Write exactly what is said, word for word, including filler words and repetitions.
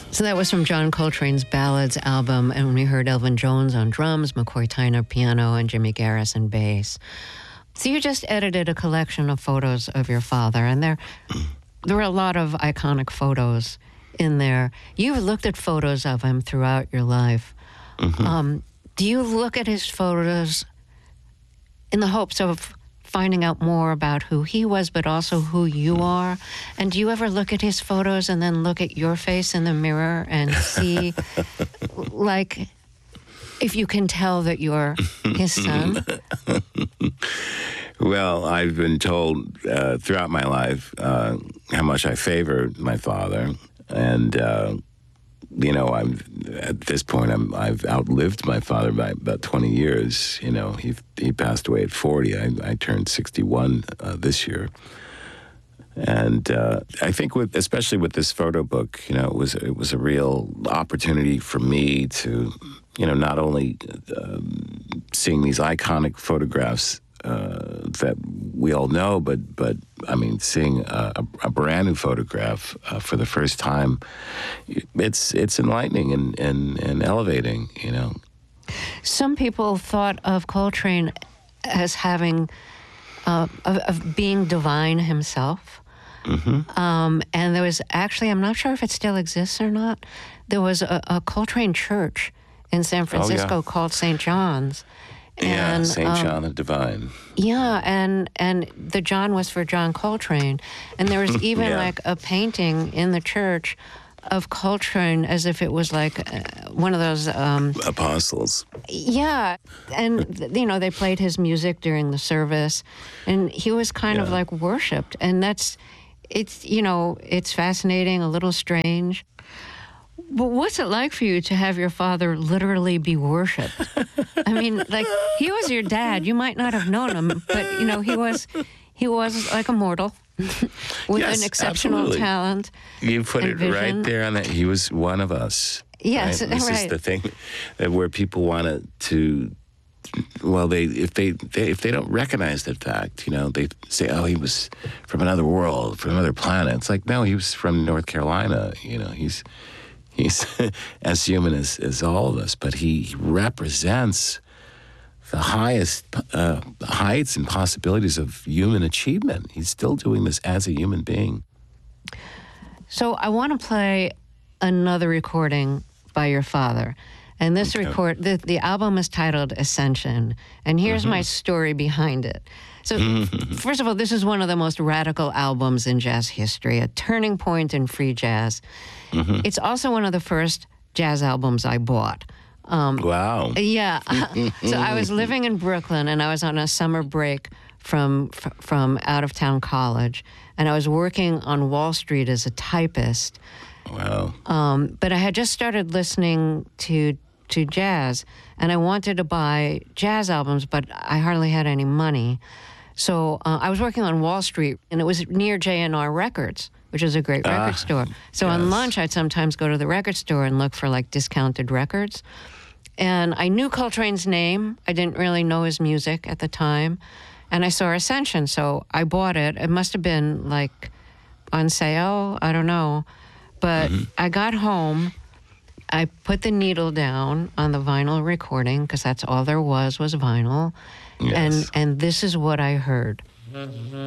So that was from John Coltrane's Ballads album, and we heard Elvin Jones on drums, McCoy Tyner piano, and Jimmy Garrison bass. So you just edited a collection of photos of your father, and there, there were a lot of iconic photos in there. You've looked at photos of him throughout your life. Mm-hmm. Um, do you look at his photos in the hopes of finding out more about who he was, but also who you are? And do you ever look at his photos and then look at your face in the mirror and see, like, if you can tell that you're his son? Well, I've been told uh, throughout my life uh, how much I favor my father, and uh, you know, I'm at this point, I'm I've outlived my father by about twenty years. You know, he he passed away at forty. I, I turned sixty-one uh, this year, and uh, I think with especially with this photo book, you know, it was it was a real opportunity for me to, you know, not only uh, seeing these iconic photographs uh, that we all know, but but I mean, seeing a, a brand new photograph uh, for the first time, it's it's enlightening and, and, and elevating, you know. Some people thought of Coltrane as having, uh, of, of being divine himself. Mm-hmm. Um, and there was actually, I'm not sure if it still exists or not, there was a, a Coltrane church in San Francisco oh, yeah. called Saint John's. Yeah, And, Saint um, John the Divine. Yeah, and and the John was for John Coltrane. And there was even Yeah. like a painting in the church of Coltrane as if it was like uh, one of those... Um, Apostles. yeah, and you know, they played his music during the service, and he was kind of Yeah. like worshipped. And that's, it's, you know, it's fascinating, a little strange. But what's it like for you to have your father literally be worshipped? I mean, like, he was your dad. You might not have known him, but, you know, he was he was like a mortal with Yes, an exceptional absolutely. talent. You put and it vision. right there on that. He was one of us. Yes, right? This right. is the thing that where people want to, well, they if they, they if they don't recognize that fact, you know, they say, oh, he was from another world, from another planet. It's like, no, he was from North Carolina. You know, he's he's as human as, as all of us, but he represents the highest uh, heights and possibilities of human achievement. He's still doing this as a human being. So I want to play another recording by your father. And this Okay. record, the, the album is titled Ascension. And here's Mm-hmm. my story behind it. So, first of all, this is one of the most radical albums in jazz history, a turning point in free jazz. Mm-hmm. It's also one of the first jazz albums I bought. Um, Wow. yeah. So I was living in Brooklyn, and I was on a summer break from f- from out of town college, and I was working on Wall Street as a typist. Wow. Um, but I had just started listening to to jazz, and I wanted to buy jazz albums, but I hardly had any money. So uh, I was working on Wall Street, and it was near J and R Records, which is a great Ah, record store. So on yes. lunch, I'd sometimes go to the record store and look for like discounted records. And I knew Coltrane's name. I didn't really know his music at the time. And I saw Ascension, so I bought it. It must have been like on sale. I don't know. But Mm-hmm. I got home. I put the needle down on the vinyl recording because that's all there was was vinyl. Yes. And and this is what I heard.